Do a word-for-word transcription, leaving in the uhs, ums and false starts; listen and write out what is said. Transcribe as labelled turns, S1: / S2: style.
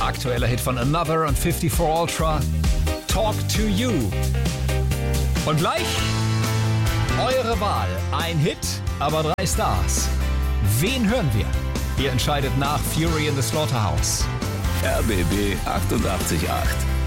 S1: aktueller Hit von Another und fifty-four Ultra, Talk to You. Und gleich eure Wahl. Ein Hit, aber drei Stars. Wen hören wir? Ihr entscheidet nach Fury in the Slaughterhouse.
S2: R B B achtundachtzig Komma acht.